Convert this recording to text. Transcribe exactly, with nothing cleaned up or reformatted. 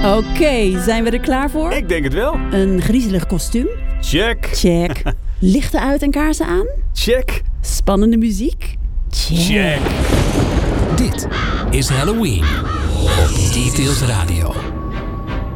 Oké, okay, zijn we er klaar voor? Ik denk het wel. Een griezelig kostuum? Check. Check. Lichten uit en kaarsen aan? Check. Spannende muziek? Check. Check. Dit is Halloween op Details Radio.